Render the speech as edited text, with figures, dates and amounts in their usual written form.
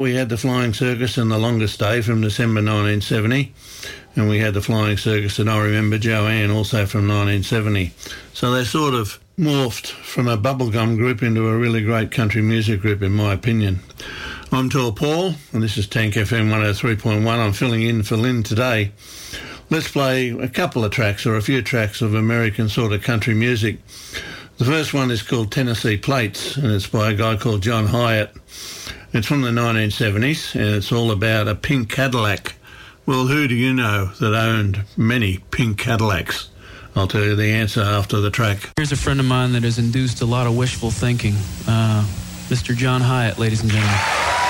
We had the Flying Circus and the Longest Day from December 1970, and we had the Flying Circus and I Remember Joanne also from 1970. So they sort of morphed from a bubblegum group into a really great country music group, in my opinion. I'm Tall Paul, and this is Tank FM 103.1. I'm filling in for Lynn today. Let's play a couple of tracks, or a few tracks of American sort of country music. The first one is called Tennessee Plates, and it's by a guy called John Hyatt. It's from the 1970s, and it's all about a pink Cadillac. Well, who do you know that owned many pink Cadillacs? I'll tell you the answer after the track. Here's a friend of mine that has induced a lot of wishful thinking. Mr. John Hyatt, ladies and gentlemen.